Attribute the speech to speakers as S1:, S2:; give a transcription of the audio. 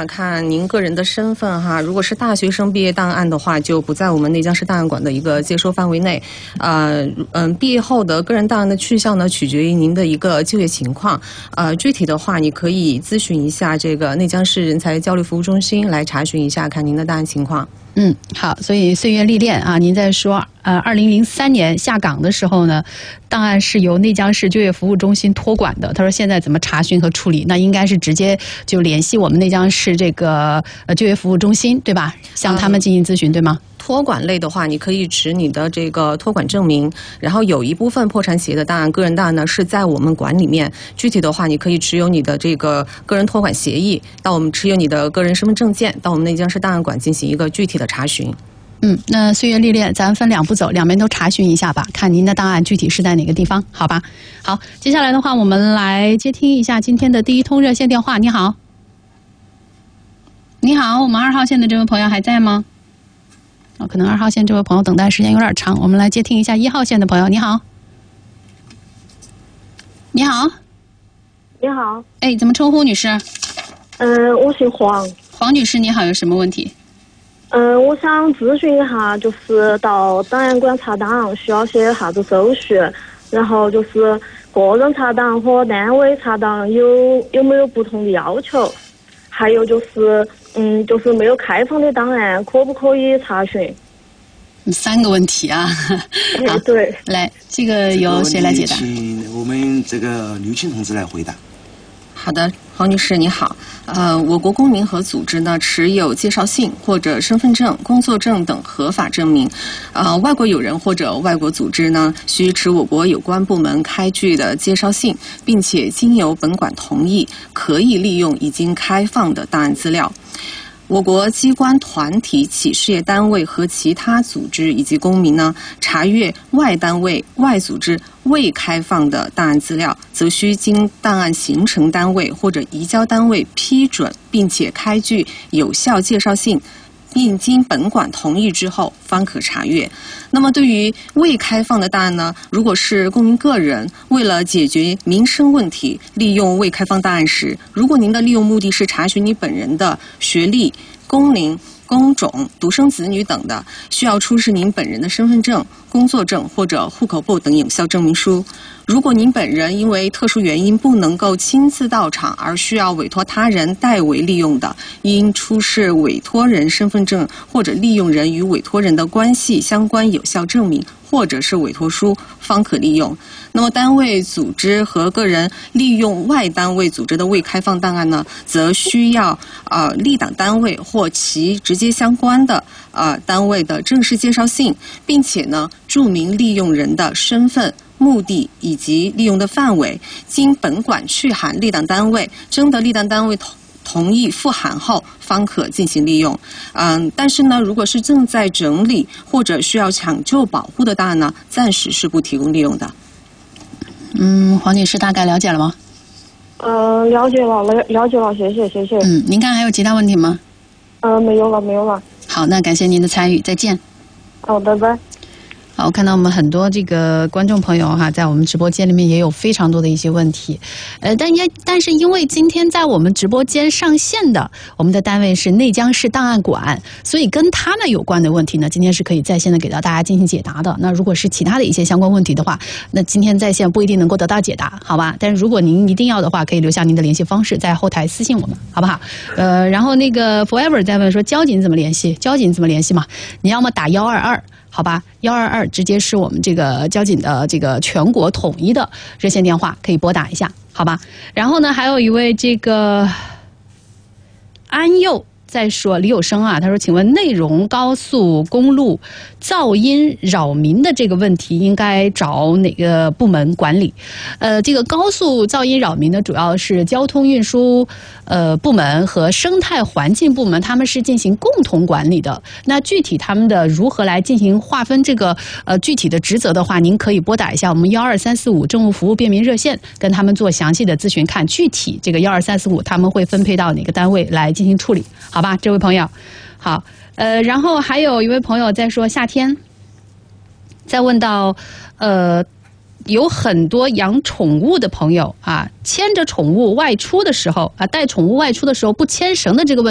S1: 话，看您个人的身份哈。如果是大学生毕业档案的话，就不在我们内江市档案馆的一个接收范围内。毕业后的个人档案的去向呢，取决于您的一个就业情况。具体的话，你可以咨询一下这个内江市人才交流服务中心来查询一下，看您的档案情况。
S2: 好，所以岁月历练啊，您在说，2003年下岗的时候呢，档案是由内江市就业服务中心托管的。他说现在怎么查询和处理？那应该是直接就联系我们内江市这个就业服务中心，对吧？向他们进行咨询，对吗？
S1: 托管类的话，你可以持你的这个托管证明，然后有一部分破产企业的档案、个人档案呢是在我们馆里面。具体的话，你可以持有你的这个个人托管协议，到我们持有你的个人身份证件，到我们内江市档案馆进行一个具体的查询。
S2: 那岁月历练，咱分两步走，两边都查询一下吧，看您的档案具体是在哪个地方，好吧？好，接下来的话，我们来接听一下今天的第一通热线电话。你好，你好，我们2号线的这位朋友还在吗？可能2号线这位朋友等待时间有点长，我们来接听一下1号线的朋友。你好，你好，
S3: 你好，
S2: 怎么称呼女士？
S3: 我姓黄。
S2: 黄女士，你好，有什么问题？
S3: 我想咨询一下，就是到档案馆查档需要些啥子手续，然后就是个人查档和单位查档有没有不同的要求？还有就是就是没有开放的档案可不可以查询
S2: ？3个问题啊。
S3: 好，对，
S2: 来，这个由谁来解答？
S4: 请我们这个刘青同志来回答。
S1: 好的，黄女士你好。我国公民和组织呢持有介绍信或者身份证、工作证等合法证明。外国友人或者外国组织呢需持我国有关部门开具的介绍信，并且经由本馆同意，可以利用已经开放的档案资料。我国机关、团体、企事业单位和其他组织以及公民呢，查阅外单位、外组织未开放的档案资料，则需经档案形成单位或者移交单位批准，并且开具有效介绍信，并经本馆同意之后方可查阅。那么对于未开放的档案呢，如果是公民个人为了解决民生问题利用未开放档案时，如果您的利用目的是查询你本人的学历、工龄、工种、独生子女等的，需要出示您本人的身份证、工作证或者户口簿等有效证明书。如果您本人因为特殊原因不能够亲自到场，而需要委托他人代为利用的，应出示委托人身份证或者利用人与委托人的关系相关有效证明，或者是委托书，方可利用。那么单位、组织和个人利用外单位组织的未开放档案呢，则需要立档单位或其直接相关的单位的正式介绍信，并且呢注明利用人的身份、目的以及利用的范围，经本馆去函立档单位，征得立档单位同意复函后，方可进行利用。但是呢，如果是正在整理或者需要抢救保护的档案呢，暂时是不提供利用的。
S2: 黄女士大概了解了吗？
S3: 了解了，谢谢。
S2: 您看还有其他问题吗？
S3: 没有了。
S2: 好，那感谢您的参与，再见。
S3: 好，拜拜。
S2: 好，我看到我们很多这个观众朋友哈，在我们直播间里面也有非常多的一些问题，但是因为今天在我们直播间上线的我们的单位是内江市档案馆，所以跟他们有关的问题呢，今天是可以在线的给到大家进行解答的。那如果是其他的一些相关问题的话，那今天在线不一定能够得到解答，好吧？但是如果您一定要的话，可以留下您的联系方式，在后台私信我们，好不好？然后那个 Forever 在问说交警怎么联系？交警怎么联系嘛？你要么打122。好吧，122直接是我们这个交警的这个全国统一的热线电话，可以拨打一下，好吧。然后呢，还有一位这个安佑在说李有生啊，他说，请问内容高速公路噪音扰民的这个问题应该找哪个部门管理？这个高速噪音扰民呢，主要是交通运输部门和生态环境部门，他们是进行共同管理的。那具体他们的如何来进行划分这个具体的职责的话，您可以拨打一下我们12345政务服务便民热线，跟他们做详细的咨询，看具体这个12345他们会分配到哪个单位来进行处理，好吧，这位朋友。好，然后还有一位朋友在说夏天，在问到有很多养宠物的朋友啊，牵着宠物外出的时候啊，带宠物外出的时候不牵绳的这个问题。